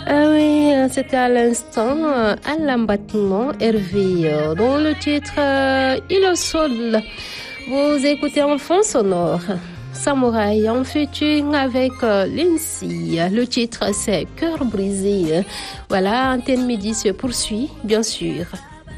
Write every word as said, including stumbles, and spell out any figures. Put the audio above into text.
Ah oui, c'était à l'instant euh, Alain Battement, Hervé, euh, dont le titre euh, Il est sol. Vous écoutez en fond sonore Samouraï en featuring avec euh, Lindsay. Le titre c'est Cœur brisé. Voilà, Antenne Midi se poursuit, bien sûr.